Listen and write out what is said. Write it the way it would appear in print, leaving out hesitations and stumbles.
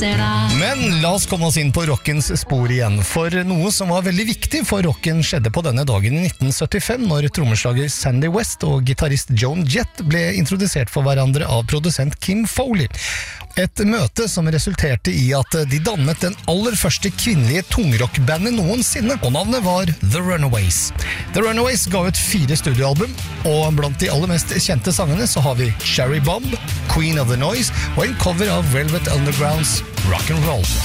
Men la oss komme oss inn på rockens spor igjen, for noe som var veldig viktig for rocken skjedde på denne dagen i 1975, når trommeslager Sandy West og gitarrist Joan Jett ble introdusert for hverandre av produsent Kim Foley. Et møte som resulterte i at de dannet den aller første kvinnelige tungrockbandet noensinne, og navnet var The Runaways. The Runaways ga ut 4 studioalbum, og blant de aller mest kjente sangene så har vi Cherry Bomb, Queen of the Noise og en cover av Velvet Undergrounds Rock and Roll.